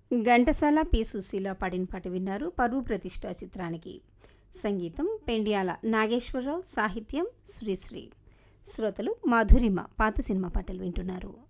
Ghantasala P Susheela పాడిన పాట విన్నారు. పరువు ప్రతిష్ఠ చిత్రానికి. సంగీతం పెండ్యాల నాగేశ్వరరావు, సాహిత్యం శ్రీశ్రీ. శ్రోతలు మాధురిమ పాత సినిమా పాటలు వింటున్నారు.